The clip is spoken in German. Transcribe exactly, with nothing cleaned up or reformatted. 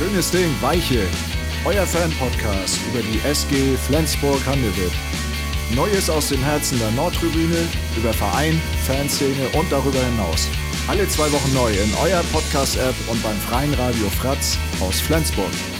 Schönes Ding, Weiche. Euer Fan-Podcast über die S G Flensburg-Handewitt. Neues aus dem Herzen der Nordtribüne, über Verein, Fanszene und darüber hinaus. Alle zwei Wochen neu in eurer Podcast-App und beim freien Radio Fratz aus Flensburg.